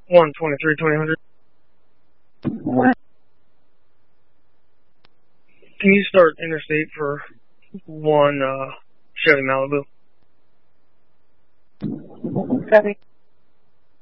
123-2000. Can you start interstate for 1 Chevy Malibu? Copy.